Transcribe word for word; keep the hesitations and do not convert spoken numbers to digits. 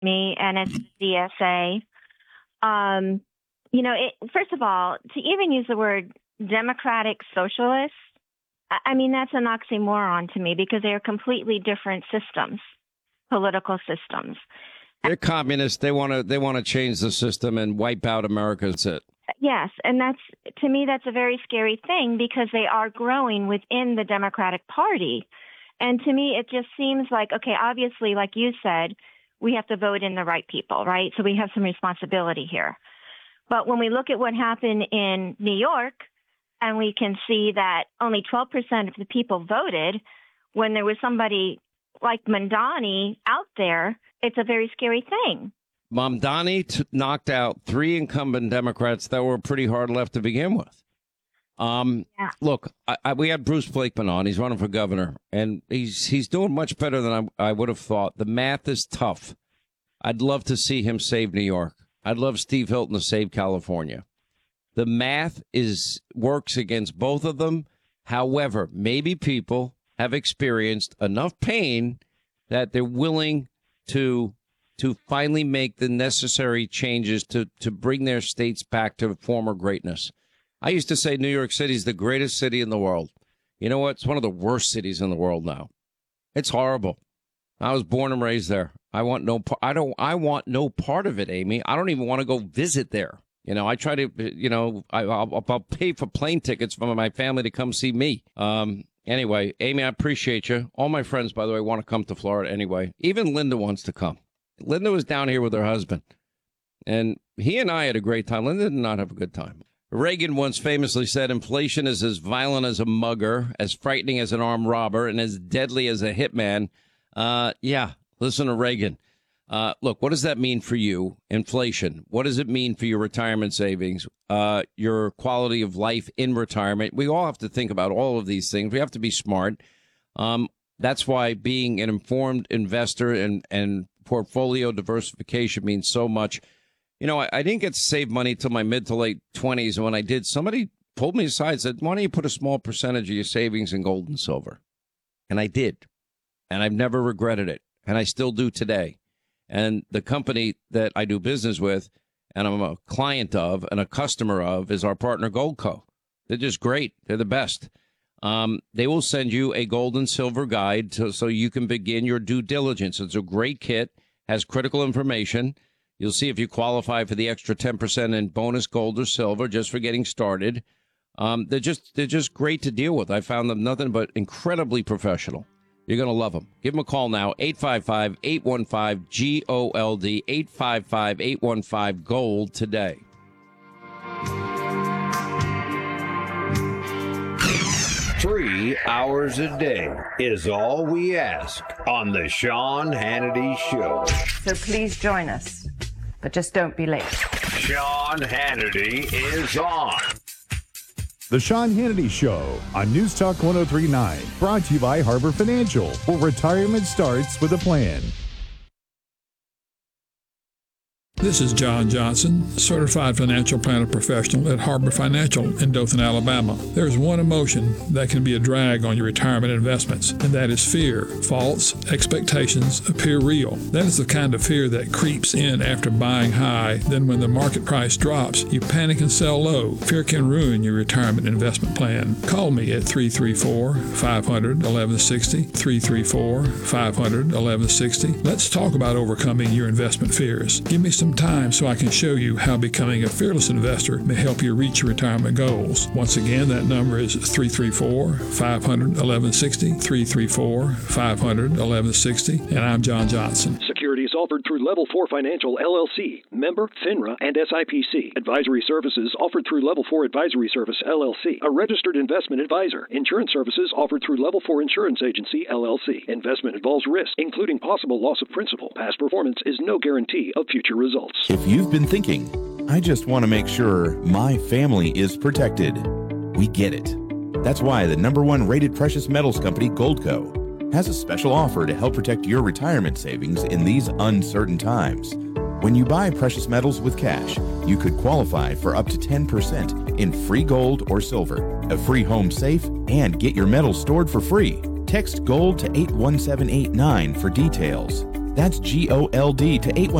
me, and it's the D S A. Um, you know, it, first of all, to even use the word democratic socialist, I, I mean, that's an oxymoron to me because they are completely different systems, political systems. They're communists. They want to they want to change the system and wipe out America. That's it. Yes, and that's, to me, that's a very scary thing because they are growing within the Democratic Party. And to me, it just seems like, okay, obviously, like you said, we have to vote in the right people, right? So we have some responsibility here. But when we look at what happened in New York, and we can see that only twelve percent of the people voted when there was somebody like Mamdani out there, it's a very scary thing. Mamdani t- knocked out three incumbent Democrats that were pretty hard left to begin with. Um, yeah. Look, I, I, we had Bruce Blakeman on. He's running for governor, and he's he's doing much better than I, I would have thought. The math is tough. I'd love to see him save New York. I'd love Steve Hilton to save California. The math is works against both of them. However, maybe people have experienced enough pain that they're willing to to finally make the necessary changes to, to bring their states back to former greatness. I used to say New York City is the greatest city in the world. You know what? It's one of the worst cities in the world now. It's horrible. I was born and raised there. I want no part. I don't. I want no part of it, Amy. I don't even want to go visit there. You know, I try to. You know, I, I'll, I'll pay for plane tickets for my family to come see me. Um. Anyway, Amy, I appreciate you. All my friends, by the way, want to come to Florida anyway. Even Linda wants to come. Linda was down here with her husband, and he and I had a great time. Linda did not have a good time. Reagan once famously said, inflation is as violent as a mugger, as frightening as an armed robber, and as deadly as a hitman. Uh, yeah, listen to Reagan. Uh, look, what does that mean for you? Inflation. What does it mean for your retirement savings, uh, your quality of life in retirement? We all have to think about all of these things. We have to be smart. Um, that's why being an informed investor and, and portfolio diversification means so much. You know, I, I didn't get to save money till my mid to late twenties. And when I did, somebody pulled me aside and said, why don't you put a small percentage of your savings in gold and silver? And I did. And I've never regretted it. And I still do today. And the company that I do business with and I'm a client of and a customer of is our partner Goldco. They're just great. They're the best. Um, they will send you a gold and silver guide to, so you can begin your due diligence. It's a great kit, has critical information. You'll see if you qualify for the extra ten percent in bonus gold or silver just for getting started. Um, they're just they're just great to deal with. I found them nothing but incredibly professional. You're going to love them. Give them a call now, eight five five, eight one five, G O L D, eight five five, eight one five, GOLD today. Three hours a day is all we ask on the Sean Hannity Show. So please join us, but just don't be late. Sean Hannity is on. The Sean Hannity Show on News Talk one oh three point nine, brought to you by Harbor Financial, where retirement starts with a plan. This is John Johnson, Certified Financial Planner Professional at Harbor Financial in Dothan, Alabama. There is one emotion that can be a drag on your retirement investments, and that is fear. False expectations appear real. That is the kind of fear that creeps in after buying high. Then when the market price drops, you panic and sell low. Fear can ruin your retirement investment plan. Call me at three three four, five hundred, eleven sixty, three three four, five hundred, eleven sixty. Let's talk about overcoming your investment fears. Give me some time so I can show you how becoming a fearless investor may help you reach your retirement goals. Once again, that number is three three four, five hundred, eleven sixty, three three four, five hundred, eleven sixty, and I'm John Johnson. Securities offered through Level four Financial, L L C, member FINRA and S I P C. Advisory services offered through Level four Advisory Service, L L C, a registered investment advisor. Insurance services offered through Level four Insurance Agency, L L C. Investment involves risk, including possible loss of principal. Past performance is no guarantee of future results. If you've been thinking, I just want to make sure my family is protected, we get it. That's why the number one rated precious metals company, Goldco, has a special offer to help protect your retirement savings in these uncertain times. When you buy precious metals with cash, you could qualify for up to ten percent in free gold or silver, a free home safe, and get your metals stored for free. Text GOLD to eight one seven eight nine for details. That's G O L D to eight one.